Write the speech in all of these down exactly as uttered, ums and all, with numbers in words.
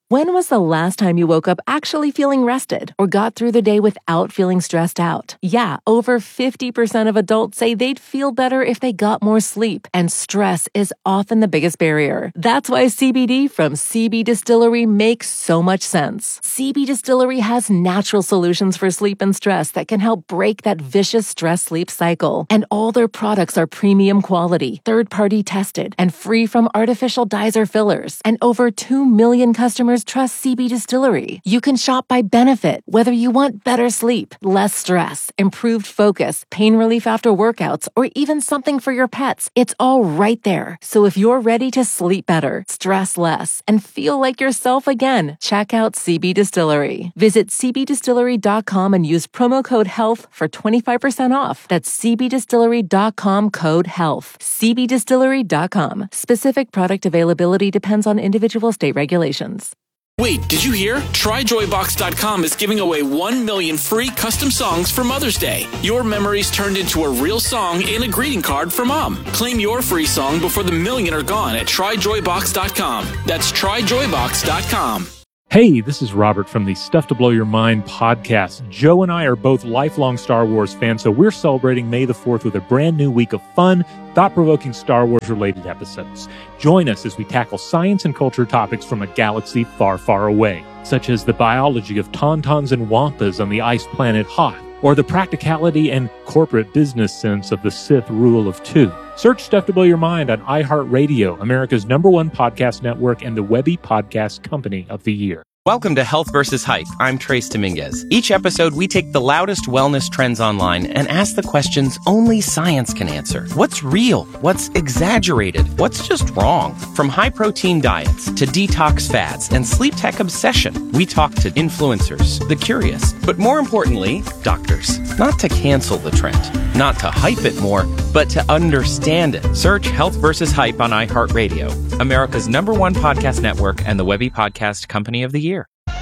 When was the last time you woke up actually feeling rested or got through the day without feeling stressed out? Yeah, over fifty percent of adults say they'd feel better if they got more sleep, and stress is often the biggest barrier. That's why C B D from C B Distillery makes so much sense. C B Distillery has natural solutions for sleep and stress that can help break that vicious stress-sleep cycle. And all their products are premium quality, third-party tested, and free from artificial dyes or fillers. And over two million customers trust C B Distillery. You can shop by benefit, whether you want better sleep, less stress, improved focus, pain relief after workouts, or even something for your pets. It's all right there. So if you're ready to sleep better, stress less, and feel like yourself again, check out C B Distillery. Visit c b distillery dot com and use promo code HEALTH for twenty-five percent off. That's c b distillery dot com code HEALTH. c b distillery dot com. Specific product availability depends on individual state regulations. Wait, did you hear? Try joy box dot com is giving away one million free custom songs for Mother's Day. Your memories turned into a real song and a greeting card for Mom. Claim your free song before the million are gone at try joy box dot com. That's try joy box dot com. Hey, this is Robert from the Stuff to Blow Your Mind podcast. Joe and I are both lifelong Star Wars fans, so we're celebrating May the fourth with a brand new week of fun, thought-provoking Star Wars-related episodes. Join us as we tackle science and culture topics from a galaxy far, far away, such as the biology of tauntauns and wampas on the ice planet Hoth, or the practicality and corporate business sense of the Sith rule of two. Search Stuff to Blow Your Mind on iHeartRadio, America's number one podcast network and the Webby Podcast Company of the Year. Welcome to Health versus Hype. I'm Trace Dominguez. Each episode, we take the loudest wellness trends online and ask the questions only science can answer. What's real? What's exaggerated? What's just wrong? From high-protein diets to detox fads and sleep tech obsession, we talk to influencers, the curious, but more importantly, doctors. Not to cancel the trend, not to hype it more, but to understand it. Search Health versus Hype on iHeartRadio, America's number one podcast network and the Webby Podcast Company of the Year.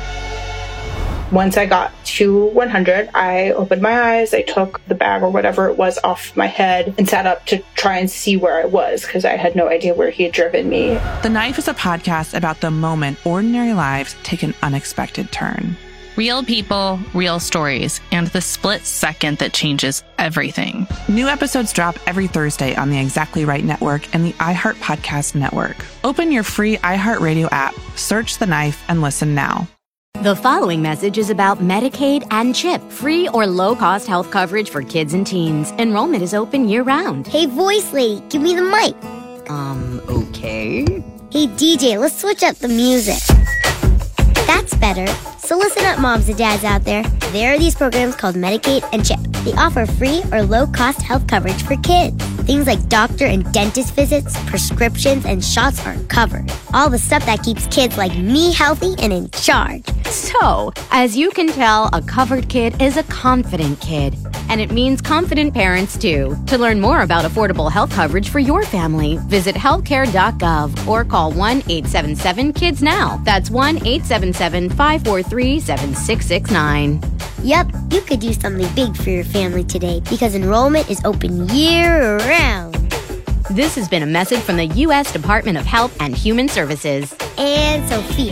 Once I got to one hundred, I opened my eyes, I took the bag or whatever it was off my head and sat up to try and see where I was because I had no idea where he had driven me. The Knife is a podcast about the moment ordinary lives take an unexpected turn. Real people, real stories, and the split second that changes everything. New episodes drop every Thursday on the Exactly Right Network and the iHeart Podcast Network. Open your free iHeartRadio app, search The Knife, and listen now. The following message is about Medicaid and CHIP, free or low-cost health coverage for kids and teens. Enrollment is open year-round. Hey, voice lady, give me the mic. Um, okay. Hey, D J, let's switch up the music. That's better. So listen up, moms and dads out there. There are these programs called Medicaid and CHIP. They offer free or low-cost health coverage for kids. Things like doctor and dentist visits, prescriptions, and shots are covered. All the stuff that keeps kids like me healthy and in charge. So, as you can tell, a covered kid is a confident kid. And it means confident parents, too. To learn more about affordable health coverage for your family, visit healthcare dot gov or call one eight seven seven kids now. That's one eight seven seven, five four three, seven six six nine. Yep, you could do something big for your family today because enrollment is open year-round. This has been a message from the U S Department of Health and Human Services. And Sophia.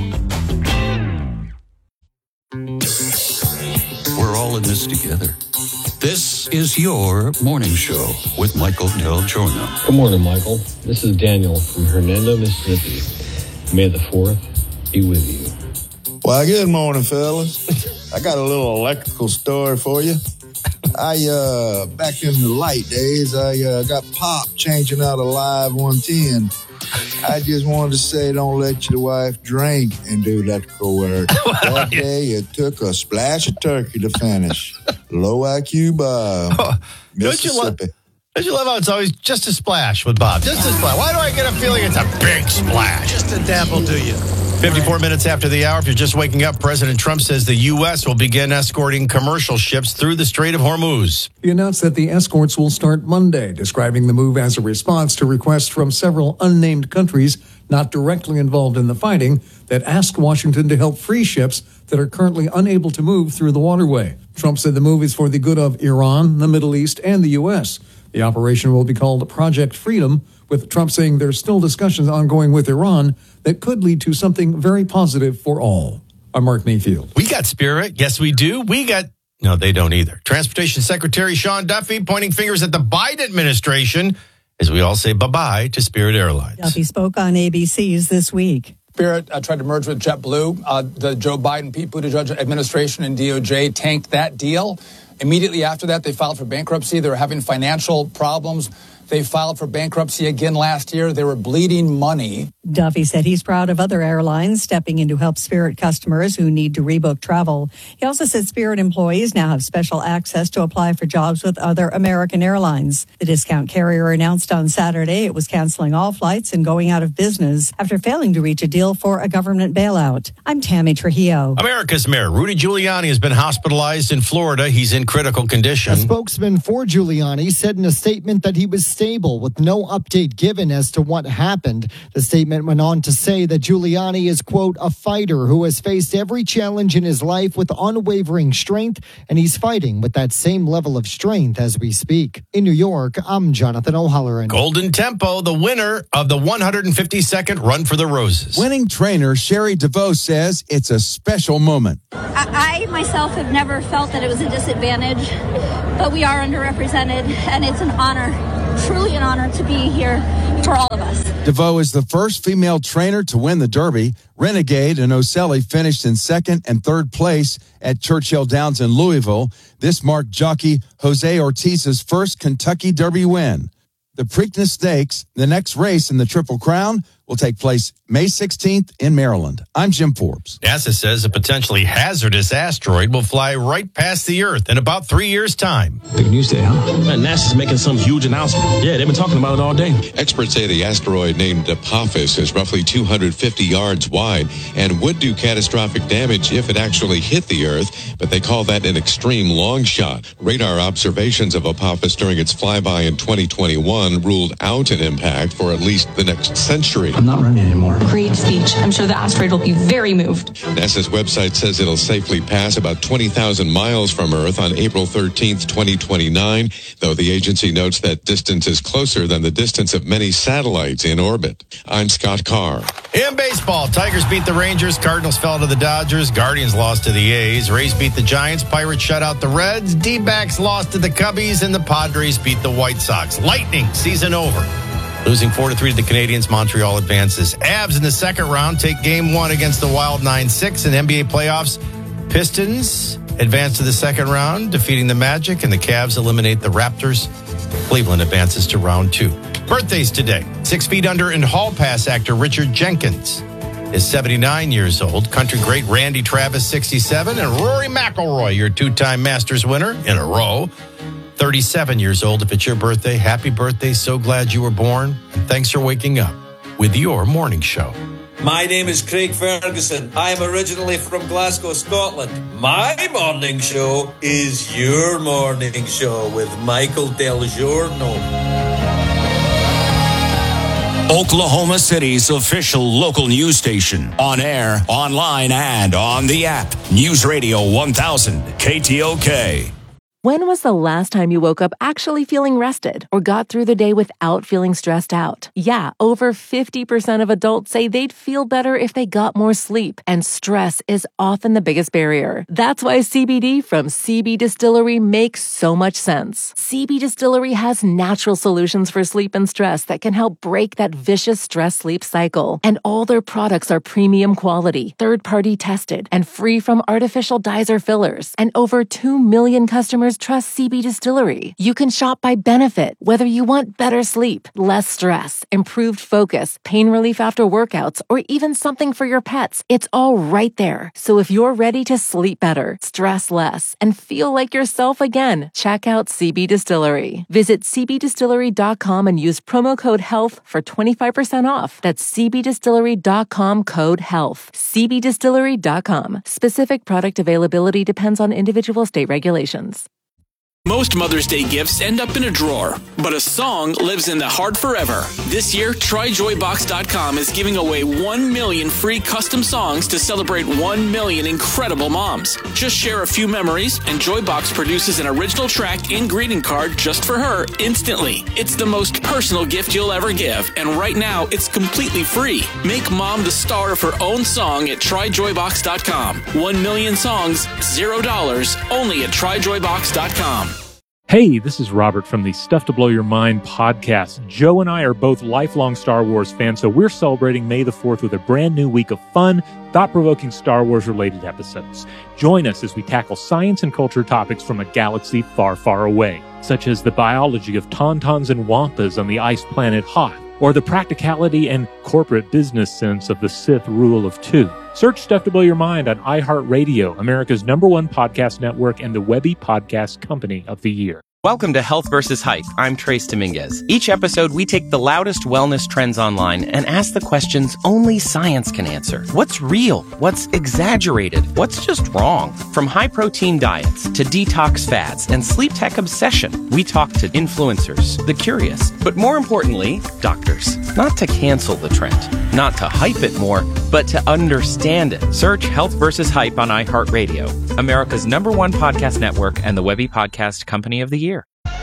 We're all in this together. This is your morning show with Michael Del Giorno. Good morning, Michael. This is Daniel from Hernando, Mississippi. May the fourth be with you. Well, good morning, fellas. I got a little electrical story for you. I, uh, back in the light days, I uh, got popped changing out a live one ten. I just wanted to say, don't let your wife drink and do electrical work. That day, it took a splash of turkey to finish. Low I Q Bob, oh, Mississippi. Don't you, lo- don't you love how it's always just a splash with Bob? Just a splash. Why do I get a feeling it's a big splash? Just a dab will do you. fifty-four minutes after the hour, if you're just waking up, President Trump says the U S will begin escorting commercial ships through the Strait of Hormuz. He announced that the escorts will start Monday, describing the move as a response to requests from several unnamed countries not directly involved in the fighting that asked Washington to help free ships that are currently unable to move through the waterway. Trump said the move is for the good of Iran, the Middle East, and the U S. The operation will be called Project Freedom, with Trump saying there's still discussions ongoing with Iran that could lead to something very positive for all. I'm Mark Mayfield. We got Spirit. Yes, we do. We got... No, they don't either. Transportation Secretary Sean Duffy pointing fingers at the Biden administration as we all say bye-bye to Spirit Airlines. Duffy spoke on A B C's This Week. Spirit uh, tried to merge with JetBlue. Uh, the Joe Biden, Pete Buttigieg administration and D O J tanked that deal. Immediately after that, they filed for bankruptcy. They were having financial problems. They filed for bankruptcy again last year. They were bleeding money. Duffy said he's proud of other airlines stepping in to help Spirit customers who need to rebook travel. He also said Spirit employees now have special access to apply for jobs with other American airlines. The discount carrier announced on Saturday it was canceling all flights and going out of business after failing to reach a deal for a government bailout. I'm Tammy Trujillo. America's Mayor Rudy Giuliani has been hospitalized in Florida. He's in critical condition. A spokesman for Giuliani said in a statement that he was stable with no update given as to what happened. The statement went on to say that Giuliani is, quote, a fighter who has faced every challenge in his life with unwavering strength, and he's fighting with that same level of strength as we speak. In New York, I'm Jonathan O'Halloran. Golden Tempo, the winner of the one hundred fifty-second Run for the Roses. Winning trainer Sherry DeVoe says it's a special moment. I, I myself have never felt that it was a disadvantage, but we are underrepresented, and it's an honor. Truly an honor to be here for all of us. DeVoe is the first female trainer to win the Derby. Renegade and Oselli finished in second and third place at Churchill Downs in Louisville. This marked jockey Jose Ortiz's first Kentucky Derby win. The Preakness Stakes, the next race in the Triple Crown, will take place May sixteenth in Maryland. I'm Jim Forbes. NASA says a potentially hazardous asteroid will fly right past the Earth in about three years' time. Big news day, huh? Man, NASA's making some huge announcement. Yeah, they've been talking about it all day. Experts say the asteroid named Apophis is roughly two hundred fifty yards wide and would do catastrophic damage if it actually hit the Earth, but they call that an extreme long shot. Radar observations of Apophis during its flyby in twenty twenty-one ruled out an impact for at least the next century. I'm not running anymore. Great speech. I'm sure the asteroid will be very moved. NASA's website says it'll safely pass about twenty thousand miles from Earth on April thirteenth, twenty twenty-nine, though the agency notes that distance is closer than the distance of many satellites in orbit. I'm Scott Carr. In baseball, Tigers beat the Rangers, Cardinals fell to the Dodgers, Guardians lost to the A's, Rays beat the Giants, Pirates shut out the Reds, D-backs lost to the Cubbies, and the Padres beat the White Sox. Lightning, season over. Losing four to three to the Canadians, Montreal advances. Avs in the second round take game one against the Wild nine six in N B A playoffs. Pistons advance to the second round, defeating the Magic, and the Cavs eliminate the Raptors. Cleveland advances to round two. Birthdays today. Six Feet Under and Hall Pass actor Richard Jenkins is seventy-nine years old. Country great Randy Travis, sixty-seven, and Rory McIlroy, your two-time Masters winner in a row, thirty-seven years old. If it's your birthday, happy birthday. So glad you were born. And thanks for waking up with your morning show. My name is Craig Ferguson. I am originally from Glasgow, Scotland. My morning show is your morning show with Michael Del Giorno. Oklahoma City's official local news station. On air, online, and on the app. News Radio one thousand, K T O K. When was the last time you woke up actually feeling rested or got through the day without feeling stressed out? Yeah, over fifty percent of adults say they'd feel better if they got more sleep, and stress is often the biggest barrier. That's why C B D from C B Distillery makes so much sense. C B Distillery has natural solutions for sleep and stress that can help break that vicious stress-sleep cycle. And all their products are premium quality, third-party tested, and free from artificial dyes or fillers. And over two million customers trust C B Distillery. You can shop by benefit, whether you want better sleep, less stress, improved focus, pain relief after workouts, or even something for your pets. It's all right there. So if you're ready to sleep better, stress less, and feel like yourself again, check out C B Distillery. Visit c b distillery dot com and use promo code HEALTH for twenty-five percent off. That's c b distillery dot com code HEALTH. c b distillery dot com. Specific product availability depends on individual state regulations. Most Mother's Day gifts end up in a drawer, but a song lives in the heart forever. This year, try joy box dot com is giving away one million free custom songs to celebrate one million incredible moms. Just share a few memories, and Joybox produces an original track and greeting card just for her instantly. It's the most personal gift you'll ever give, and right now, it's completely free. Make mom the star of her own song at try joy box dot com. One million songs, zero dollars, only at try joy box dot com. Hey, this is Robert from the Stuff to Blow Your Mind podcast. Joe and I are both lifelong Star Wars fans, so we're celebrating May the fourth with a brand new week of fun, thought-provoking Star Wars-related episodes. Join us as we tackle science and culture topics from a galaxy far, far away, such as the biology of tauntauns and wampas on the ice planet Hoth, or the practicality and corporate business sense of the Sith rule of two. Search Stuff to Blow Your Mind on iHeartRadio, America's number one podcast network and the Webby Podcast Company of the Year. Welcome to Health versus Hype. I'm Trace Dominguez. Each episode, we take the loudest wellness trends online and ask the questions only science can answer. What's real? What's exaggerated? What's just wrong? From high-protein diets to detox fads and sleep tech obsession, we talk to influencers, the curious, but more importantly, doctors. Not to cancel the trend, not to hype it more, but to understand it. Search Health versus Hype on iHeartRadio, America's number one podcast network and the Webby Podcast Company of the Year.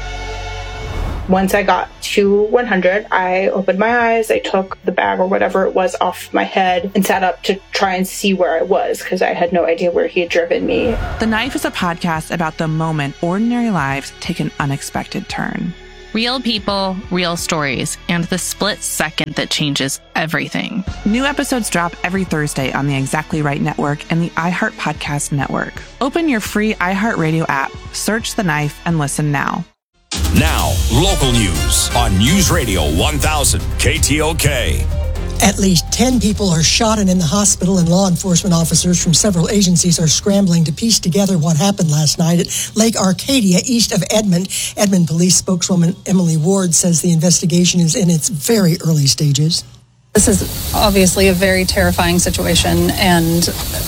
Once I got to one hundred, I opened my eyes, I took the bag or whatever it was off my head and sat up to try and see where I was because I had no idea where he had driven me. The Knife is a podcast about the moment ordinary lives take an unexpected turn. Real people, real stories, and the split second that changes everything. New episodes drop every Thursday on the Exactly Right Network and the iHeart Podcast Network. Open your free iHeartRadio app, search The Knife, and listen now. Now, local news on News Radio one thousand K T O K. At least ten people are shot and in the hospital, and law enforcement officers from several agencies are scrambling to piece together what happened last night at Lake Arcadia, east of Edmond. Edmond Police spokeswoman Emily Ward says the investigation is in its very early stages. This is obviously a very terrifying situation, and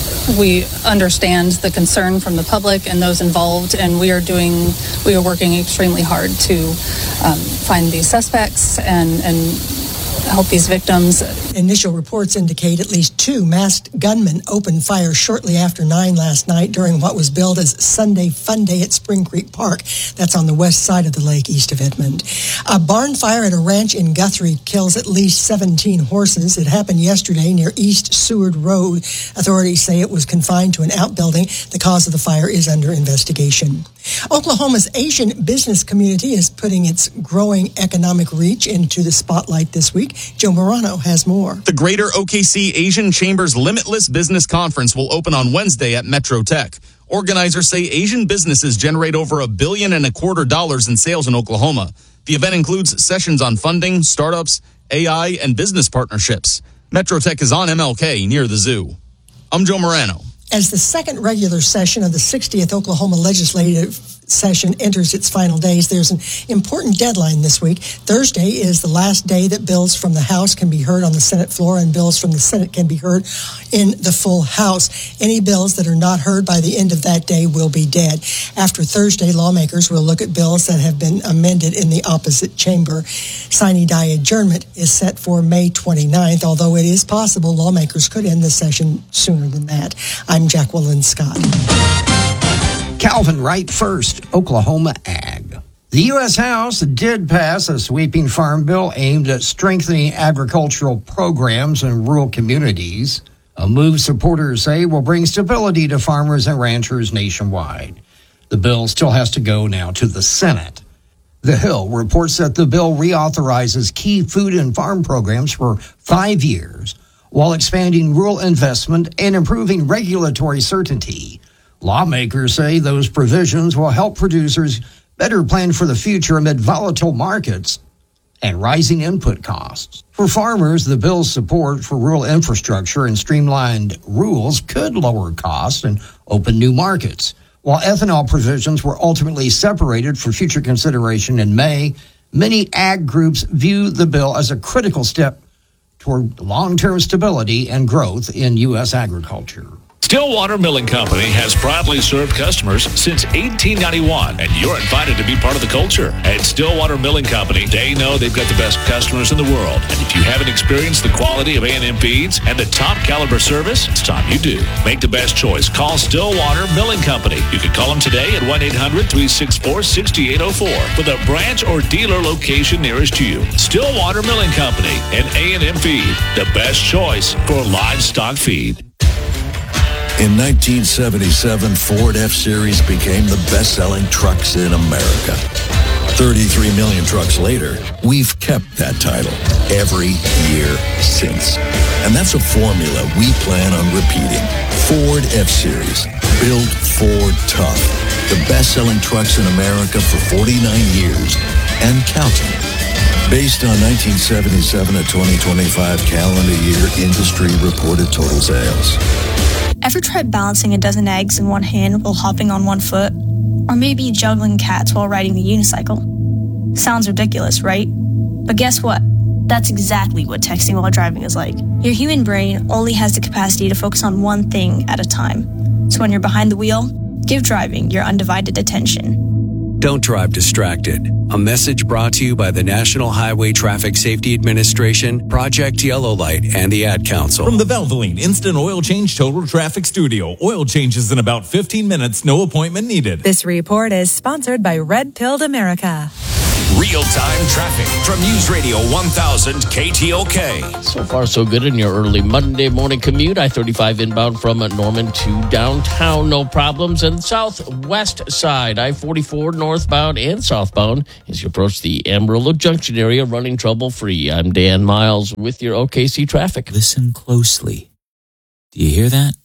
we understand the concern from the public and those involved, and we are doing, we are working extremely hard to um, find these suspects and, and help these victims. Initial reports indicate at least two masked gunmen opened fire shortly after nine last night during what was billed as Sunday Fun Day at Spring Creek Park. That's on the west side of the lake east of Edmond. A barn fire at a ranch in Guthrie kills at least seventeen horses. It happened yesterday near East Seward Road. Authorities say it was confined to an outbuilding. The cause of the fire is under investigation. Oklahoma's Asian business community is putting its growing economic reach into the spotlight this week. Joe Morano has more. The Greater O K C Asian Chamber's Limitless Business Conference will open on Wednesday at Metro Tech. Organizers say Asian businesses generate over a billion and a quarter dollars in sales in Oklahoma. The event includes sessions on funding, startups, A I, and business partnerships. Metro Tech is on M L K near the zoo. I'm Joe Morano. As the second regular session of the sixtieth Oklahoma Legislative Session enters its final days, there's an important deadline this week. Thursday is the last day that bills from the House can be heard on the Senate floor and bills from the Senate can be heard in the full House. Any bills that are not heard by the end of that day will be dead. After Thursday, lawmakers will look at bills that have been amended in the opposite chamber. Sine die adjournment is set for May twenty-ninth, although it is possible lawmakers could end the session sooner than that. I'm Jacqueline Scott. Calvin Wright first, Oklahoma Ag. The U S House did pass a sweeping farm bill aimed at strengthening agricultural programs in rural communities, a move supporters say will bring stability to farmers and ranchers nationwide. The bill still has to go now to the Senate. The Hill reports that the bill reauthorizes key food and farm programs for five years while expanding rural investment and improving regulatory certainty. Lawmakers say those provisions will help producers better plan for the future amid volatile markets and rising input costs. For farmers, the bill's support for rural infrastructure and streamlined rules could lower costs and open new markets. While ethanol provisions were ultimately separated for future consideration in May, many ag groups view the bill as a critical step toward long-term stability and growth in U S agriculture. Stillwater Milling Company has proudly served customers since eighteen ninety-one, and you're invited to be part of the culture. At Stillwater Milling Company, they know they've got the best customers in the world. And if you haven't experienced the quality of A and M feeds and the top caliber service, it's time you do. Make the best choice. Call Stillwater Milling Company. You can call them today at one eight hundred, three six four, six eight zero four for the branch or dealer location nearest you. Stillwater Milling Company and A and M Feed, the best choice for livestock feed. In nineteen seventy-seven, Ford F-Series became the best-selling trucks in America. thirty-three million trucks later, we've kept that title every year since. And that's a formula we plan on repeating. Ford F-Series, built Ford tough. The best-selling trucks in America for forty-nine years and counting. Based on nineteen seventy-seven to twenty twenty-five calendar year industry reported total sales. Ever tried balancing a dozen eggs in one hand while hopping on one foot? Or maybe juggling cats while riding the unicycle? Sounds ridiculous, right? But guess what? That's exactly what texting while driving is like. Your human brain only has the capacity to focus on one thing at a time. So when you're behind the wheel, give driving your undivided attention. Don't drive distracted. A message brought to you by the National Highway Traffic Safety Administration, Project Yellow Light, and the Ad Council. From the Valvoline Instant Oil Change Total Traffic Studio. Oil changes in about fifteen minutes, no appointment needed. This report is sponsored by Red Pilled America. Real-time traffic from News Radio one thousand K T O K. So far, so good in your early Monday morning commute. I thirty-five inbound from Norman to downtown, no problems. And southwest side, I forty-four northbound and southbound as you approach the Amarillo Junction area, running trouble-free. I'm Dan Miles with your O K C traffic. Listen closely. Do you hear that?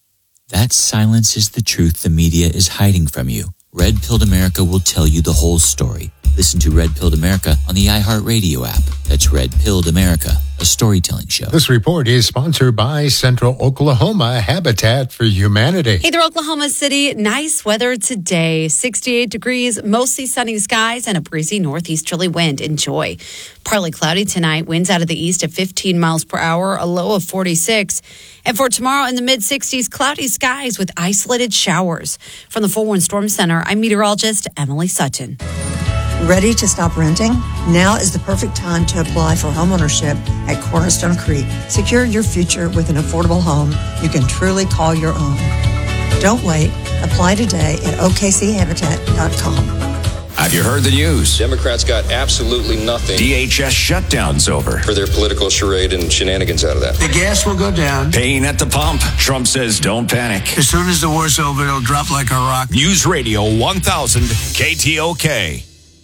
That silence is the truth the media is hiding from you. Red Pilled America will tell you the whole story. Listen to Red Pilled America on the iHeartRadio app. That's Red Pilled America, a storytelling show. This report is sponsored by Central Oklahoma Habitat for Humanity. Hey there, Oklahoma City. Nice weather today. sixty-eight degrees, mostly sunny skies, and a breezy northeasterly wind. Enjoy. Partly cloudy tonight. Winds out of the east at fifteen miles per hour, a low of forty-six. And for tomorrow in the mid-sixties, cloudy skies with isolated showers. From the four one Storm Center, I'm meteorologist Emily Sutton. Ready to stop renting? Now is the perfect time to apply for homeownership at Cornerstone Creek. Secure your future with an affordable home you can truly call your own. Don't wait. Apply today at O K C habitat dot com. Have you heard the news? Democrats got absolutely nothing. D H S shutdown's over. For their political charade and shenanigans out of that. The gas will go down. Pain at the pump. Trump says don't panic. As soon as the war's over, it'll drop like a rock. News Radio one thousand K T O K.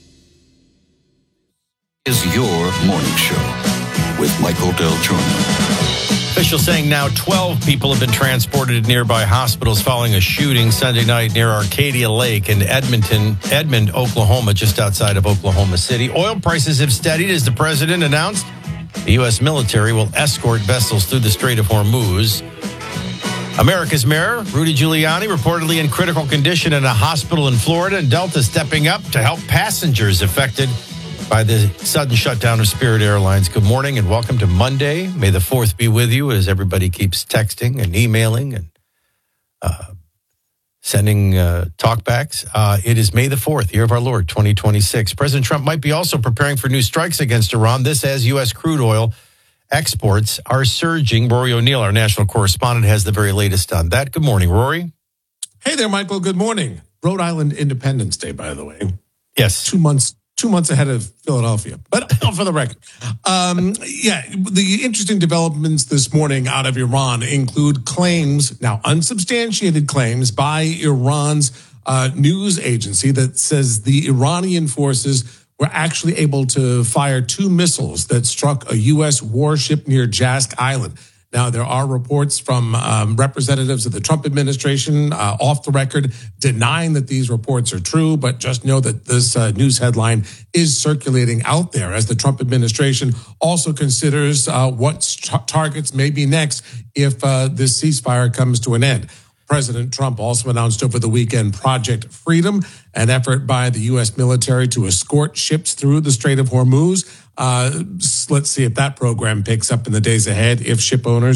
Is your morning show with Michael Del Giorno. Officials saying now twelve people have been transported to nearby hospitals following a shooting Sunday night near Arcadia Lake in Edmonton, Edmond, Oklahoma, just outside of Oklahoma City. Oil prices have steadied as the president announced the U S military will escort vessels through the Strait of Hormuz. America's Mayor, Rudy Giuliani, reportedly in critical condition in a hospital in Florida, and Delta stepping up to help passengers affected by the sudden shutdown of Spirit Airlines. Good morning and welcome to Monday. May the fourth be with you as everybody keeps texting and emailing and uh, sending uh, talkbacks. Uh, it is May the fourth, year of our Lord, twenty twenty-six. President Trump might be also preparing for new strikes against Iran. This as U S crude oil exports are surging. Rory O'Neill, our national correspondent, has the very latest on that. Good morning, Rory. Hey there, Michael. Good morning. Rhode Island Independence Day, by the way. Yes. Two months Two months ahead of Philadelphia, but for the record. Um, yeah, the interesting developments this morning out of Iran include claims, now unsubstantiated claims, by Iran's uh, news agency that says the Iranian forces were actually able to fire two missiles that struck a U S warship near Jask Island. Now, there are reports from um, representatives of the Trump administration uh, off the record denying that these reports are true, but just know that this uh, news headline is circulating out there as the Trump administration also considers uh, what t- targets may be next if uh, this ceasefire comes to an end. President Trump also announced over the weekend Project Freedom, an effort by the U S military to escort ships through the Strait of Hormuz. Uh, let's see if that program picks up in the days ahead, if ship owners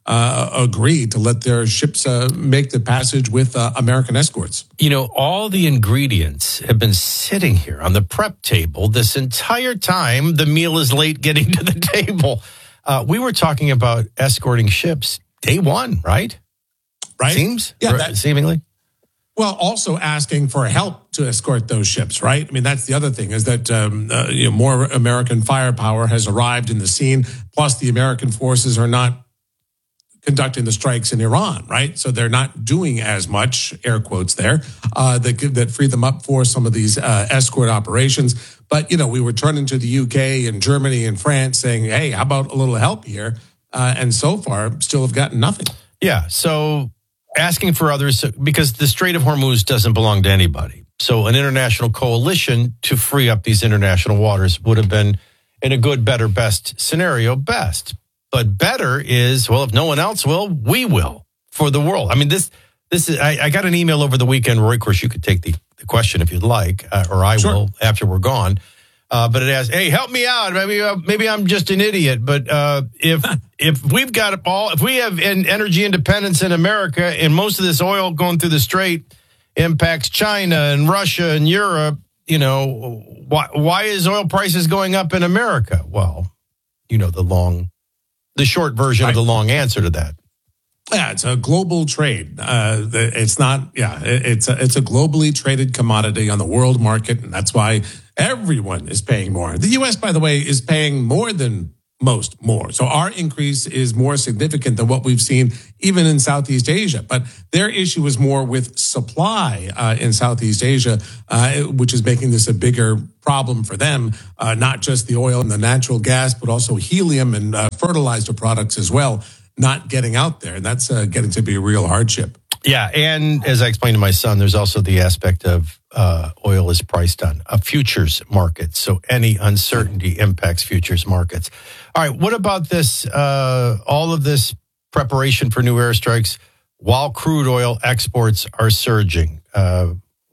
uh, agree to let their ships uh, make the passage with uh, American escorts. You know, all the ingredients have been sitting here on the prep table this entire time. The meal is late getting to the table. Uh, we were talking about escorting ships day one, right? Right. Seems? Yeah, R- that- seemingly. Well, also asking for help to escort those ships, right? I mean, that's the other thing is that um, uh, you know, more American firepower has arrived in the scene. Plus, the American forces are not conducting the strikes in Iran, right? So they're not doing as much, air quotes there, uh, that, that free them up for some of these uh, escort operations. But, you know, we were turning to the U K and Germany and France saying, hey, how about a little help here? Uh, and so far, still have gotten nothing. Yeah, so asking for others, because the Strait of Hormuz doesn't belong to anybody. So an international coalition to free up these international waters would have been, in a good, better, best scenario, best. But better is, well, if no one else will, we will for the world. I mean, this this is, I, I got an email over the weekend, Roy, of course, you could take the, the question if you'd like, uh, or I Sure. will after we're gone. Uh, but it asks, hey, help me out. Maybe uh, maybe I'm just an idiot. But uh, if if we've got all, if we have en- energy independence in America and most of this oil going through the strait impacts China and Russia and Europe, you know, why why is oil prices going up in America? Well, you know, the long, the short version right. of the long answer to that. Yeah, it's a global trade. Uh, it's not, yeah, it's a, it's a globally traded commodity on the world market, and that's why everyone is paying more. The U S, by the way, is paying more than most more. So our increase is more significant than what we've seen even in Southeast Asia. But their issue is more with supply uh, in Southeast Asia, uh, which is making this a bigger problem for them, uh, not just the oil and the natural gas, but also helium and uh, fertilizer products as well, not getting out there. And that's uh, getting to be a real hardship. Yeah. And as I explained to my son, there's also the aspect of uh, oil is priced on a futures market. So any uncertainty impacts futures markets. All right. What about this? Uh, all of this preparation for new airstrikes while crude oil exports are surging. Uh,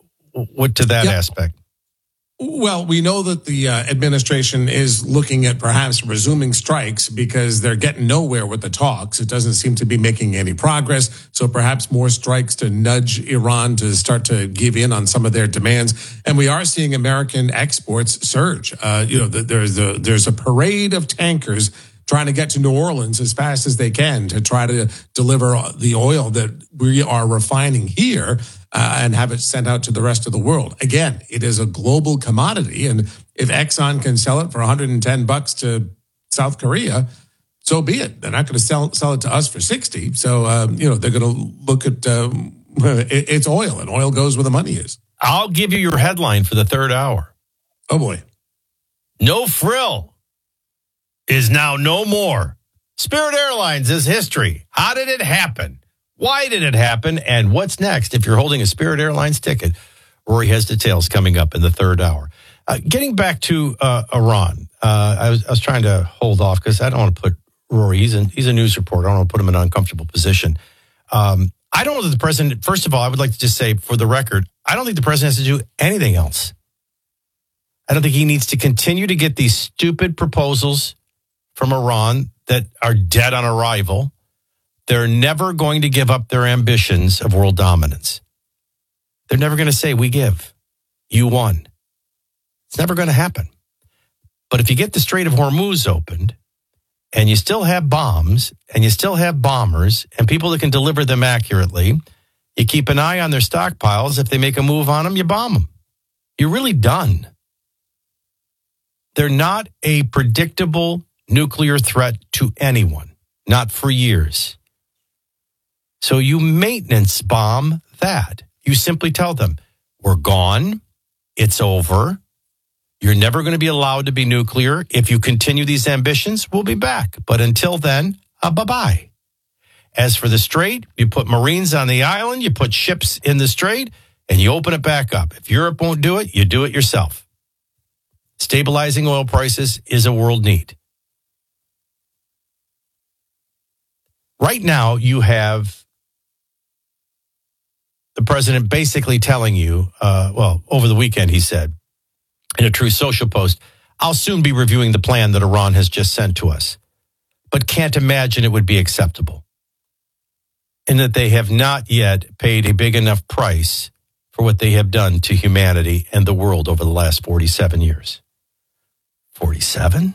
what to that yep. aspect? Well, we know that the uh, administration is looking at perhaps resuming strikes because they're getting nowhere with the talks. It doesn't seem to be making any progress. So perhaps more strikes to nudge Iran to start to give in on some of their demands. And we are seeing American exports surge. Uh, you know, there's a, there's a parade of tankers trying to get to New Orleans as fast as they can to try to deliver the oil that we are refining here uh, and have it sent out to the rest of the world. Again, it is a global commodity. And if Exxon can sell it for one hundred ten bucks to South Korea, so be it. They're not going to sell, sell it to us for sixty. So, um, you know, they're going to look at um, it, it's oil, and oil goes where the money is. I'll give you your headline for the third hour. Oh, boy. No frill is now no more. Spirit Airlines is history. How did it happen? Why did it happen? And what's next? If you're holding a Spirit Airlines ticket, Rory has details coming up in the third hour. Uh, getting back to uh, Iran, uh, I, was, I was trying to hold off because I don't want to put Rory, he's, in, he's a news reporter. I don't want to put him in an uncomfortable position. Um, I don't know that the president, first of all, I would like to just say for the record, I don't think the president has to do anything else. I don't think he needs to continue to get these stupid proposals from Iran that are dead on arrival. They're never going to give up their ambitions of world dominance. They're never going to say, we give. You won. It's never going to happen. But if you get the Strait of Hormuz opened and you still have bombs and you still have bombers and people that can deliver them accurately, you keep an eye on their stockpiles. If they make a move on them, you bomb them. You're really done. They're not a predictable nuclear threat to anyone, not for years. So you maintenance bomb that. You simply tell them, we're gone. It's over. You're never going to be allowed to be nuclear. If you continue these ambitions, we'll be back. But until then, uh, bye-bye. As for the strait, you put Marines on the island, you put ships in the strait, and you open it back up. If Europe won't do it, you do it yourself. Stabilizing oil prices is a world need. Right now, you have the president basically telling you, uh, well, over the weekend, he said, in a Truth Social post, I'll soon be reviewing the plan that Iran has just sent to us, but can't imagine it would be acceptable. and that they have not yet paid a big enough price for what they have done to humanity and the world over the last forty-seven years. forty-seven?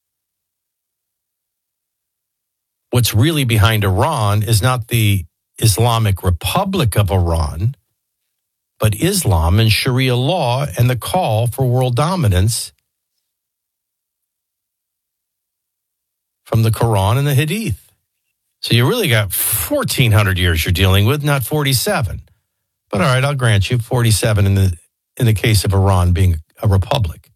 What's really behind Iran is not the Islamic Republic of Iran, but Islam and Sharia law and the call for world dominance from the Quran and the Hadith. So you really got fourteen hundred years you're dealing with, not forty-seven. But all right, I'll grant you forty-seven in the in the case of Iran being a republic.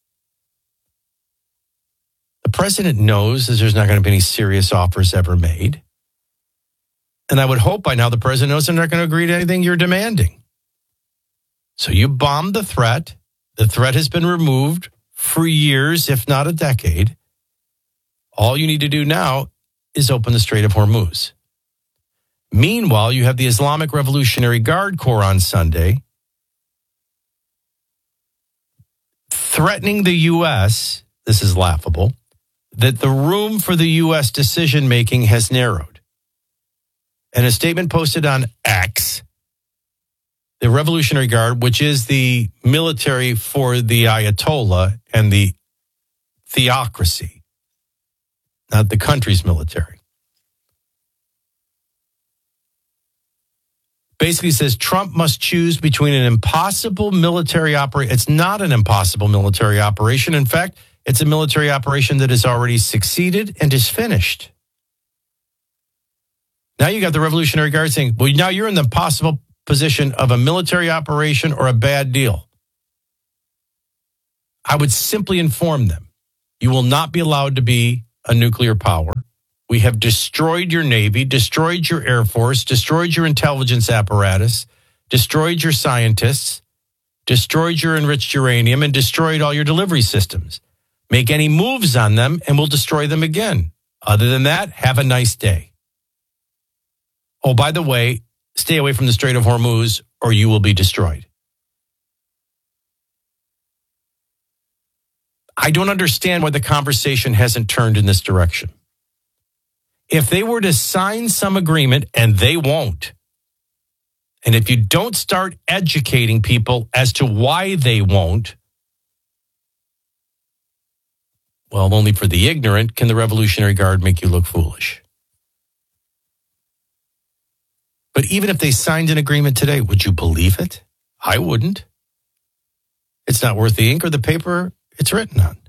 The president knows that there's not going to be any serious offers ever made. And I would hope by now the president knows they're not going to agree to anything you're demanding. So you bombed the threat. The threat has been removed for years, if not a decade. All you need to do now is open the Strait of Hormuz. Meanwhile, you have the Islamic Revolutionary Guard Corps on Sunday threatening the U S, this is laughable, that the room for the U S decision-making has narrowed. And a statement posted on X, the Revolutionary Guard, which is the military for the Ayatollah and the theocracy, not the country's military. Basically says Trump must choose between an impossible military operation. It's not an impossible military operation. In fact, it's a military operation that has already succeeded and is finished. Now you got the Revolutionary Guard saying, well, now you're in the possible position of a military operation or a bad deal. I would simply inform them, you will not be allowed to be a nuclear power. We have destroyed your Navy, destroyed your Air Force, destroyed your intelligence apparatus, destroyed your scientists, destroyed your enriched uranium, and destroyed all your delivery systems. Make any moves on them, and we'll destroy them again. Other than that, have a nice day. Oh, by the way, stay away from the Strait of Hormuz, or you will be destroyed. I don't understand why the conversation hasn't turned in this direction. If they were to sign some agreement, and they won't, and if you don't start educating people as to why they won't, well, only for the ignorant can the Revolutionary Guard make you look foolish. But even if they signed an agreement today, would you believe it? I wouldn't. It's not worth the ink or the paper it's written on.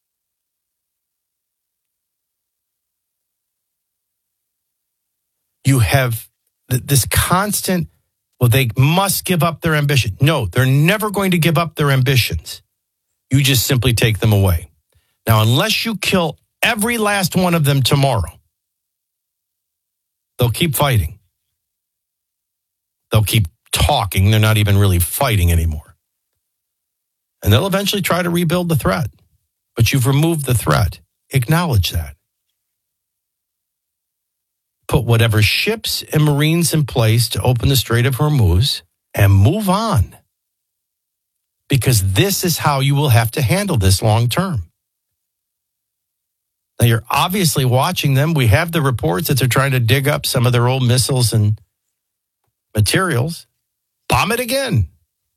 You have this constant, well, they must give up their ambition. No, they're never going to give up their ambitions. You just simply take them away. Now, unless you kill every last one of them tomorrow, they'll keep fighting. They'll keep talking. They're not even really fighting anymore. And they'll eventually try to rebuild the threat. But you've removed the threat. Acknowledge that. Put whatever ships and Marines in place to open the Strait of Hormuz and move on. Because this is how you will have to handle this long term. Now, you're obviously watching them. We have the reports that they're trying to dig up some of their old missiles and materials. Bomb it again.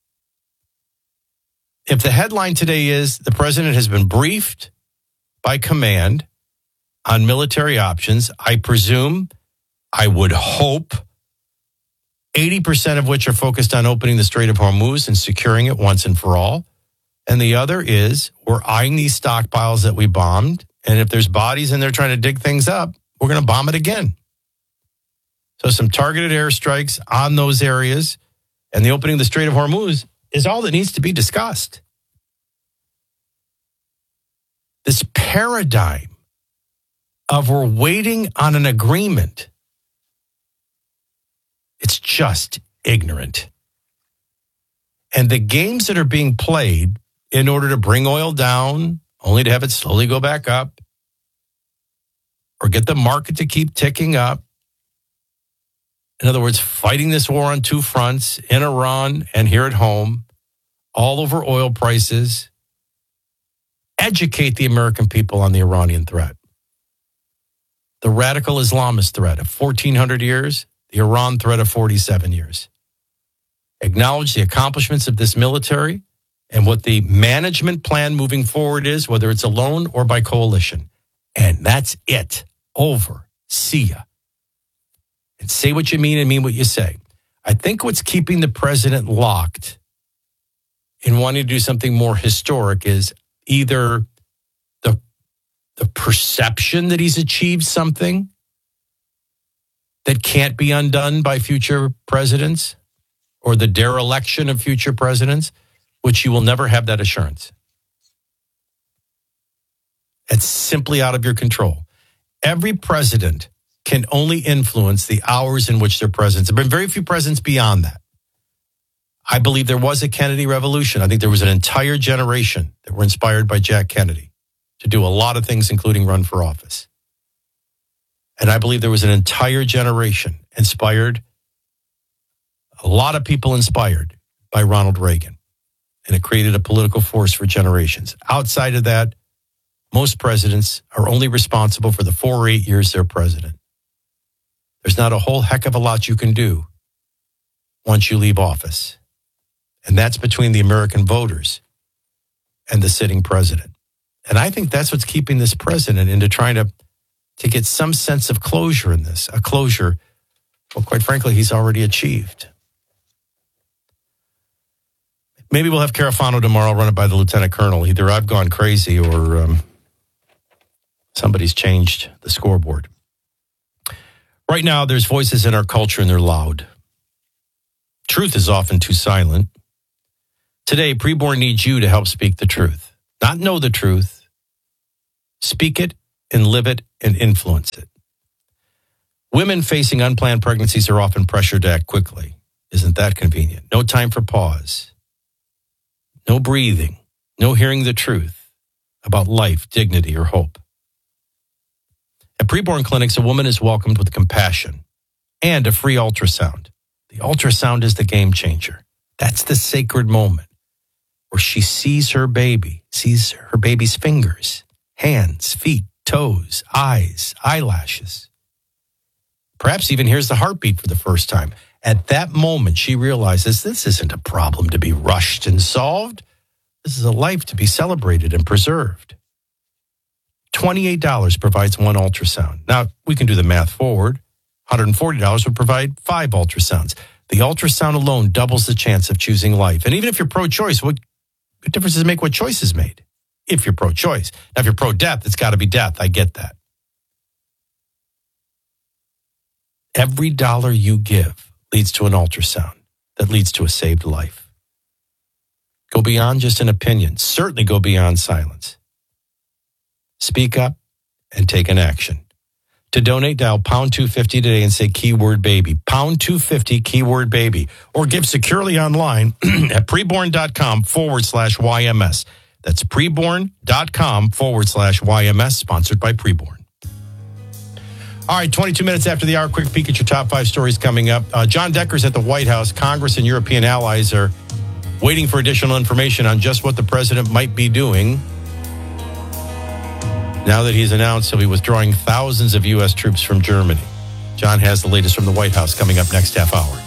If the headline today is the president has been briefed by command on military options, I presume, I would hope, eighty percent of which are focused on opening the Strait of Hormuz and securing it once and for all. And the other is we're eyeing these stockpiles that we bombed. And if there's bodies in there trying to dig things up, we're going to bomb it again. So some targeted airstrikes on those areas and the opening of the Strait of Hormuz is all that needs to be discussed. This paradigm of we're waiting on an agreement, it's just ignorant. And the games that are being played in order to bring oil down, only to have it slowly go back up, or get the market to keep ticking up. In other words, fighting this war on two fronts, in Iran and here at home, all over oil prices. Educate the American people on the Iranian threat. The radical Islamist threat of fourteen hundred years, the Iran threat of forty-seven years. Acknowledge the accomplishments of this military and what the management plan moving forward is, whether it's alone or by coalition. And that's it. Over. See ya. And say what you mean and mean what you say. I think what's keeping the president locked in wanting to do something more historic is either the, the perception that he's achieved something that can't be undone by future presidents, or the dereliction of future presidents, which you will never have that assurance. It's simply out of your control. Every president can only influence the hours in which they're presidents. There have been very few presidents beyond that. I believe there was a Kennedy revolution. I think there was an entire generation that were inspired by Jack Kennedy to do a lot of things, including run for office. And I believe there was an entire generation inspired, a lot of people inspired by Ronald Reagan. And it created a political force for generations. Outside of that, most presidents are only responsible for the four or eight years they're president. There's not a whole heck of a lot you can do once you leave office. And that's between the American voters and the sitting president. And I think that's what's keeping this president into trying to, to get some sense of closure in this. A closure, well, quite frankly, he's already achieved. Maybe we'll have Carafano tomorrow, run it by the lieutenant colonel. Either I've gone crazy or um, somebody's changed the scoreboard. Right now, there's voices in our culture and they're loud. Truth is often too silent. Today, Preborn needs you to help speak the truth. Not know the truth. Speak it and live it and influence it. Women facing unplanned pregnancies are often pressured to act quickly. Isn't that convenient? No time for pause. No breathing. No hearing the truth about life, dignity, or hope. At preborn clinics, a woman is welcomed with compassion and a free ultrasound. The ultrasound is the game changer. That's the sacred moment where she sees her baby, sees her baby's fingers, hands, feet, toes, eyes, eyelashes. Perhaps even hears the heartbeat for the first time. At that moment, she realizes this isn't a problem to be rushed and solved. This is a life to be celebrated and preserved. twenty-eight dollars provides one ultrasound. Now, we can do the math forward. one hundred forty dollars would provide five ultrasounds. The ultrasound alone doubles the chance of choosing life. And even if you're pro-choice, what, what difference does it make what choice is made? If you're pro-choice. Now, if you're pro-death, it's got to be death. I get that. Every dollar you give leads to an ultrasound that leads to a saved life. Go beyond just an opinion. Certainly go beyond silence. Speak up and take an action. To donate, dial pound two fifty today and say keyword baby. Pound two fifty, keyword baby. Or give securely online at preborn.com forward slash YMS. That's preborn.com forward slash YMS, sponsored by Preborn. All right, twenty-two minutes after the hour, quick peek at your top five stories coming up. Uh, John Decker's at the White House. Congress and European allies are waiting for additional information on just what the president might be doing now that he's announced he'll be withdrawing thousands of U S troops from Germany. John has the latest from the White House coming up next half hour.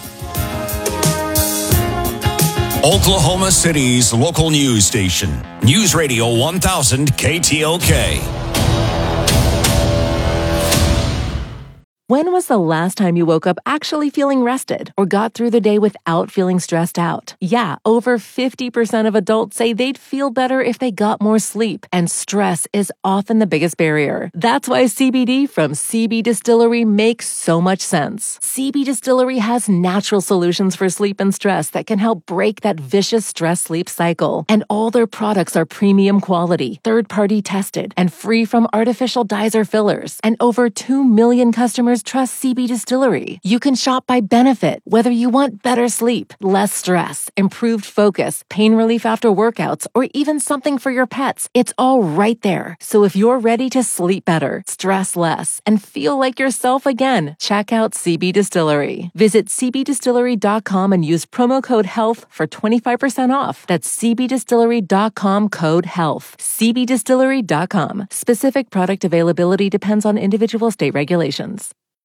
Oklahoma City's local news station, News Radio one thousand K T O K. When was the last time you woke up actually feeling rested or got through the day without feeling stressed out? Yeah, over fifty percent of adults say they'd feel better if they got more sleep, and stress is often the biggest barrier. That's why C B D from C B Distillery makes so much sense. C B Distillery has natural solutions for sleep and stress that can help break that vicious stress-sleep cycle. And all their products are premium quality, third-party tested, and free from artificial dyes or fillers. And over two million customers trust C B Distillery. You can shop by benefit, whether you want better sleep, less stress, improved focus, pain relief after workouts, or even something for your pets. It's all right there. So if you're ready to sleep better, stress less, and feel like yourself again, check out C B Distillery. Visit c b distillery dot com and use promo code HEALTH for twenty-five percent off. That's c b distillery dot com code HEALTH. c b distillery dot com. Specific product availability depends on individual state regulations.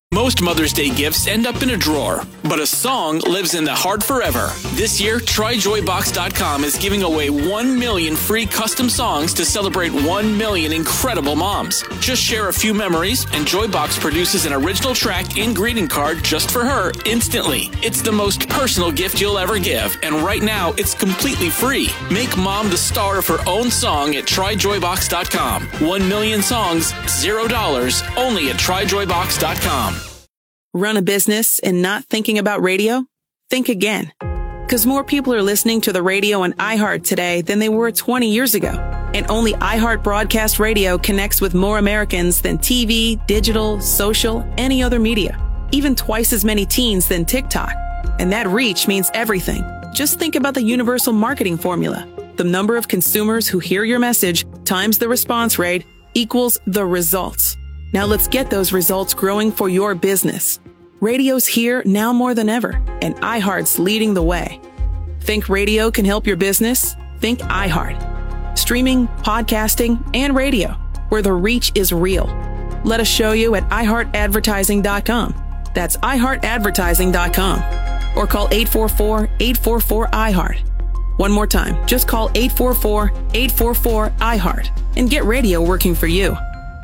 Most Mother's Day gifts end up in a drawer, but a song lives in the heart forever. This year, try joy box dot com is giving away one million free custom songs to celebrate one million incredible moms. Just share a few memories, and Joybox produces an original track and greeting card just for her instantly. It's the most personal gift you'll ever give, and right now, it's completely free. Make mom the star of her own song at try joy box dot com. One million songs, zero dollars, only at try joy box dot com. Run a business and not thinking about radio? Think again. Because more people are listening to the radio on iHeart today than they were twenty years ago. And only iHeart Broadcast Radio connects with more Americans than T V, digital, social, any other media. Even twice as many teens than TikTok. And that reach means everything. Just think about the universal marketing formula. The number of consumers who hear your message times the response rate equals the results. Now let's get those results growing for your business. Radio's here now more than ever, and iHeart's leading the way. Think radio can help your business? Think iHeart. Streaming, podcasting, and radio, where the reach is real. Let us show you at i heart advertising dot com. That's i heart advertising dot com. Or call eight four four, eight four four, I heart. One more time, just call eight four four, eight four four, I heart and get radio working for you.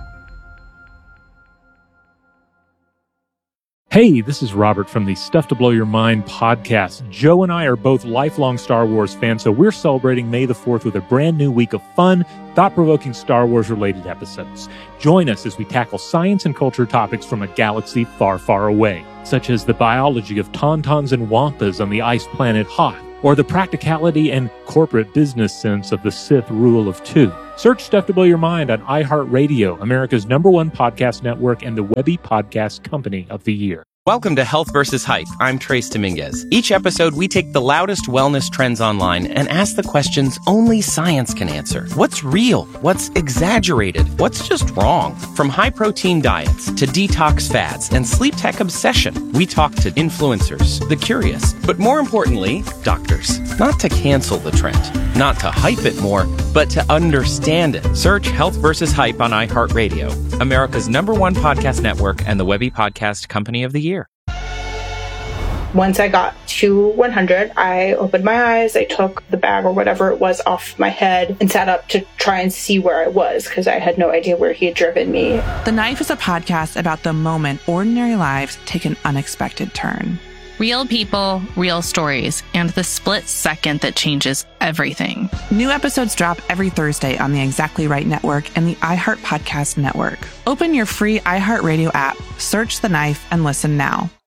Hey, this is Robert from the Stuff to Blow Your Mind podcast. Joe and I are both lifelong Star Wars fans, so we're celebrating May the fourth with a brand new week of fun, thought-provoking Star Wars-related episodes. Join us as we tackle science and culture topics from a galaxy far, far away, such as the biology of tauntauns and wampas on the ice planet Hoth, or the practicality and corporate business sense of the Sith rule of two. Search Stuff to Blow Your Mind on iHeartRadio, America's number one podcast network and the Webby Podcast Company of the Year. Welcome to Health versus Hype. I'm Trace Dominguez. Each episode, we take the loudest wellness trends online and ask the questions only science can answer. What's real? What's exaggerated? What's just wrong? From high-protein diets to detox fads and sleep tech obsession, we talk to influencers, the curious, but more importantly, doctors. Not to cancel the trend, not to hype it more, but to understand it. Search Health versus Hype on iHeartRadio, America's number one podcast network and the Webby Podcast Company of the Year. Once I got to one hundred, I opened my eyes, I took the bag or whatever it was off my head and sat up to try and see where I was because I had no idea where he had driven me. The Knife is a podcast about the moment ordinary lives take an unexpected turn. Real people, real stories, and the split second that changes everything. New episodes drop every Thursday on the Exactly Right Network and the iHeart Podcast Network. Open your free iHeartRadio app, search The Knife, and listen now.